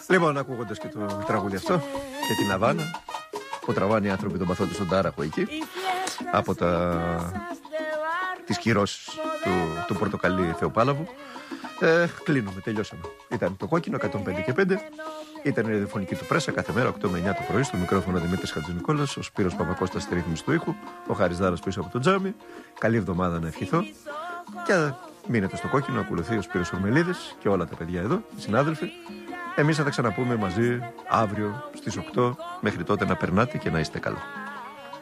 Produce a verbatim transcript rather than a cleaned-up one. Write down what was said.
Λοιπόν, ακούγοντας και το τραγούδι αυτό και την Αβάνα που τραβάνε οι άνθρωποι των παθόντων στον Τάραχο εκεί από τα... τις κυρώσεις του, του Πορτοκαλί Θεοπάλαβου. Ε, κλείνουμε, τελειώσαμε. Ήταν το Κόκκινο εκατόν πέντε και πέντε. Ήταν η ραδιοφωνική του Πρέσα κάθε μέρα οκτώ με εννιά το πρωί. Στο μικρόφωνο Δημήτρης Χατζηνικόλας, ο Σπύρος Παπακώστας στη ρύθμιση του ήχου, ο Χάρης Δάρας πίσω από το τζάμι. Καλή εβδομάδα να ευχηθώ. Και μείνετε στο Κόκκινο, ακολουθεί ο Σπύρος Ορμελίδης και όλα τα παιδιά εδώ, οι συνάδελφοι. Εμείς θα τα ξαναπούμε μαζί αύριο στις οκτώ. Μέχρι τότε να περνάτε και να είστε καλά.